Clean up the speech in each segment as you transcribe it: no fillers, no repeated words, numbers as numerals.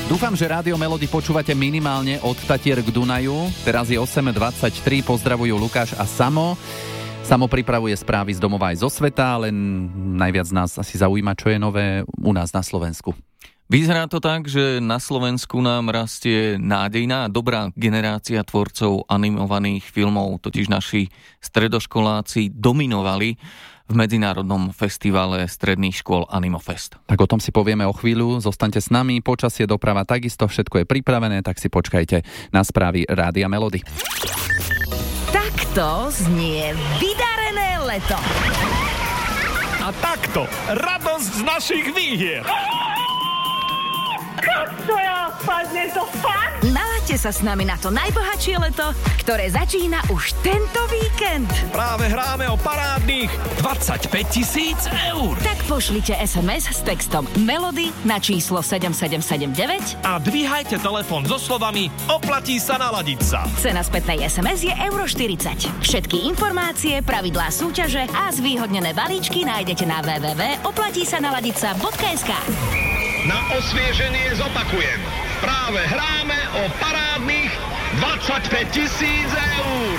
Dúfam, že Rádio Melody počúvate minimálne od Tatier k Dunaju. Teraz je 8:23, pozdravujú Lukáš a Samo. Samo pripravuje správy z domova aj zo sveta, len najviac nás asi zaujíma, čo je nové u nás na Slovensku. Vyzerá to tak, že na Slovensku nám rastie nádejná a dobrá generácia tvorcov animovaných filmov, totiž naši stredoškoláci dominovali v Medzinárodnom festivale stredných škôl Animofest. Tak o tom si povieme o chvíľu, zostaňte s nami, počasie, doprava takisto, všetko je pripravené, tak si počkajte na správy Rádia Melody. Takto znie vydarené leto. A takto radosť z našich výhier. To ja spadne to fakt? Naláďte sa s nami na to najbohatšie leto, ktoré začína už tento víkend. Práve hráme o parádnych 25 000 eur. Tak pošlite SMS s textom Melody na číslo 7779 A dvíhajte telefón so slovami oplatí sa naladiť sa. Cena spätnej SMS je €40. Všetky informácie, pravidlá súťaže a zvýhodnené balíčky nájdete na www.oplatísanaladica.sk. Na osvieženie zopakujem. Práve hráme o parádnych 25 000 eur.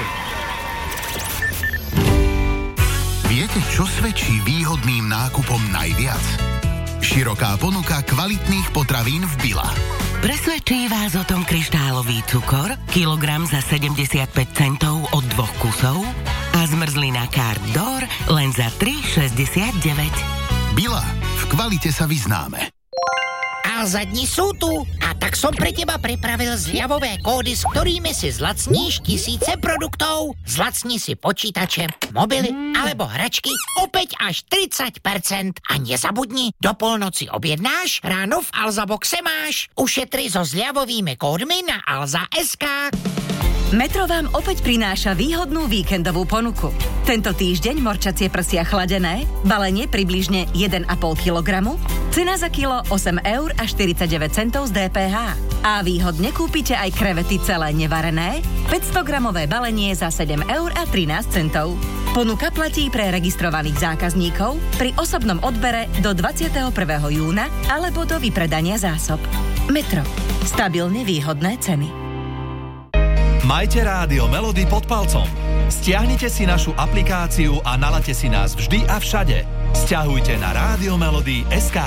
Viete, čo svedčí výhodným nákupom najviac? Široká ponuka kvalitných potravín v Billa. Presvedčí vás o tom kryštálový cukor, kilogram za 75 centov od 2 kusov a zmrzlina Carte d'Or len za 3,69. Billa. V kvalite sa vyznáme. A zadni sú tu. A tak som pre teba pripravil zľavové kódy, s ktorými si zlacníš tisíce produktov. Zlacni si počítače, mobily alebo hračky opäť až 30%. A nezabudni, do polnoci objednáš, ráno v Alzaboxe máš. Ušetri so zľavovými kódmi na alza.sk. Metro vám opäť prináša výhodnú víkendovú ponuku. Tento týždeň morčacie prsia chladené, balenie približne 1,5 kg, cena za kilo 8,49 € z DPH. A výhodne kúpite aj krevety celé nevarené, 500-gramové balenie za 7,13 €. Ponuka platí pre registrovaných zákazníkov pri osobnom odbere do 21. júna alebo do vypredania zásob. Metro. Stabilne výhodné ceny. Majte Rádio Melody pod palcom. Stiahnite si našu aplikáciu a nalaďte si nás vždy a všade. Sťahujte na radiomelody.sk.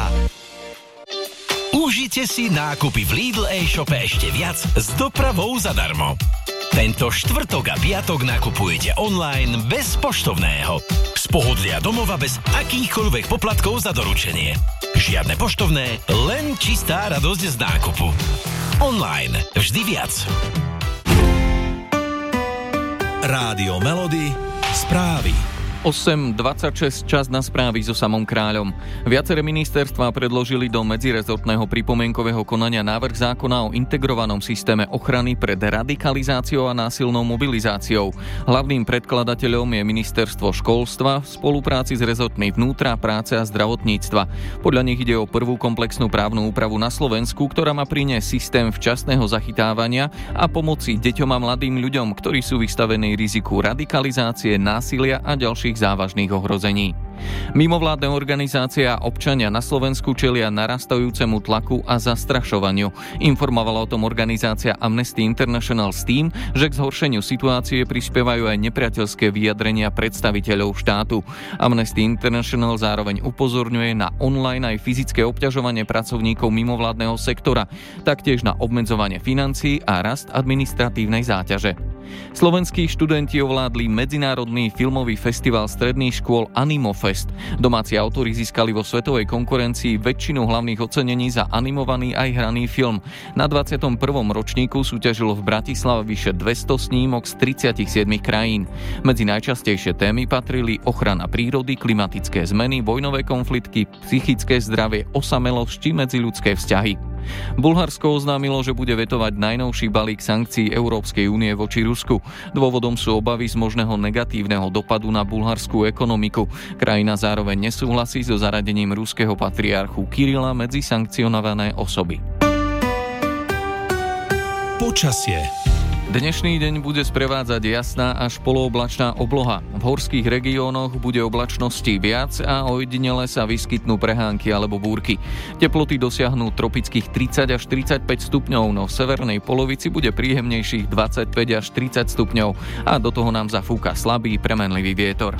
Užite si nákupy v Lidl e-shope ešte viac s dopravou zadarmo. Tento štvrtok a piatok nakupujete online bez poštovného. Z pohodlia domova bez akýchkoľvek poplatkov za doručenie. Žiadne poštovné, len čistá radosť z nákupu. Online vždy viac. Rádio Melody, správy. 8:26, čas na správy so Samom Kráľom. Viaceré ministerstvá predložili do medzirezortného pripomienkového konania návrh zákona o integrovanom systéme ochrany pred radikalizáciou a násilnou mobilizáciou. Hlavným predkladateľom je ministerstvo školstva v spolupráci s rezortmi vnútra, práce a zdravotníctva. Podľa nich ide o prvú komplexnú právnu úpravu na Slovensku, ktorá má priniesť systém včasného zachytávania a pomoci deťom a mladým ľuďom, ktorí sú vystavení riziku radikalizácie, násilia a ďalších závažných ohrození. Mimovládne organizácie a občania na Slovensku čelia narastajúcemu tlaku a zastrašovaniu. Informovala o tom organizácia Amnesty International s tým, že k zhoršeniu situácie prispievajú aj nepriateľské vyjadrenia predstaviteľov štátu. Amnesty International zároveň upozorňuje na online aj fyzické obťažovanie pracovníkov mimovládneho sektora, taktiež na obmedzovanie financií a rast administratívnej záťaže. Slovenskí študenti ovládli Medzinárodný filmový festival stredných škôl Animofest. Domáci autori získali vo svetovej konkurencii väčšinu hlavných ocenení za animovaný aj hraný film. Na 21. ročníku súťažilo v Bratislave vyše 200 snímok z 37 krajín. Medzi najčastejšie témy patrili ochrana prírody, klimatické zmeny, vojnové konflikty, psychické zdravie, osamelosť či medziľudské vzťahy. Bulharsko oznámilo, že bude vetovať najnovší balík sankcií Európskej únie voči Rusku. Dôvodom sú obavy z možného negatívneho dopadu na bulharskú ekonomiku. Krajina zároveň nesúhlasí so zaradením ruského patriarchu Kirila medzi sankcionované osoby. Počasie. Dnešný deň bude sprevádzať jasná až polooblačná obloha. V horských regiónoch bude oblačnosti viac a ojedinele sa vyskytnú prehánky alebo búrky. Teploty dosiahnu tropických 30 až 35 stupňov, no v severnej polovici bude príjemnejších 25 až 30 stupňov a do toho nám zafúka slabý premenlivý vietor.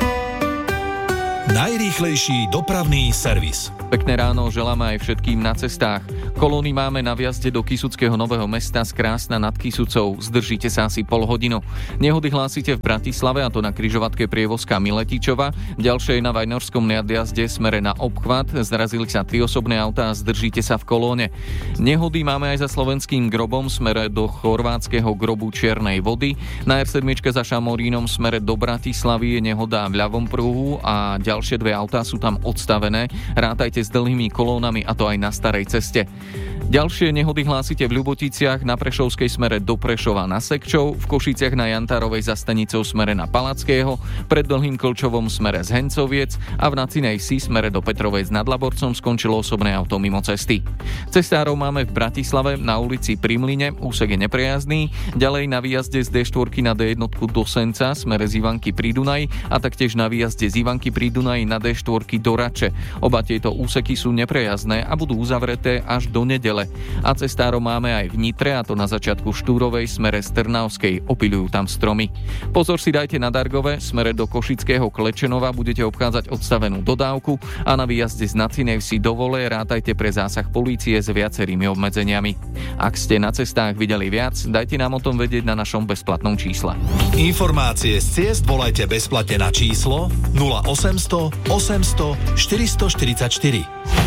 Najrýchlejší dopravný servis. Pekné ráno želáme aj všetkým na cestách. Kolóny máme na vjazde do Kysuckého Nového Mesta z Krásna nad Kysucou. Zdržíte sa asi pol hodinu. Nehody hlásite v Bratislave, a to na križovatke Prievozka Miletičova. Ďalšie je na Vajnorskom nadjazde smere na obchvat. Zrazili sa 3 osobné autá a zdržíte sa v kolóne. Nehody máme aj za Slovenským grobom smere do chorvátskeho grobu Čiernej Vody. Na R7 za Šamorínom smere do Bratislavy je nehoda v ľavom pruhu a ďalšie 2 autá sú tam odstavené. Rátajte s dlhými kolónami, a to aj na starej ceste. Ďalšie nehody hlásite v Ľuboticiach na Prešovskej smere do Prešova na Sekčov, v Košiciach na Jantárovej za stanicou smere na Palackého, pred Dlhým Klčovom smere z Hencoviec a v Nacinej Vsi smere do Petrovec nad Laborcom skončilo osobné auto mimo cesty. Cestárov máme v Bratislave na ulici Pri Mlyne, úsek je neprejazdný, ďalej na výjazde z D4 na D1 do Senca smere z Ivanky pri Dunaji a taktiež na výjazde z Ivanky pri Dunaji na D4 do Rače. Oba tieto úseky sú neprejazdné a budú uzavreté až do nedele. A cestárov máme aj v Nitre, a to na začiatku Štúrovej smere z Trnavskej. Opiľujú tam stromy. Pozor si dajte na Dargove, smere do Košického Klečenova budete obchádzať odstavenú dodávku a na výjazde z Nacinej Vsi do Vole rátajte pre zásah polície s viacerými obmedzeniami. Ak ste na cestách videli viac, dajte nám o tom vedieť na našom bezplatnom čísle. Informácie z ciest volajte bezplatne na číslo 0800 800 444.